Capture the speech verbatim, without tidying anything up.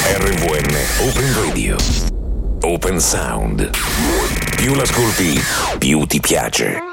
R V N Open Radio. Open Sound. Più l'ascolti, più ti piace.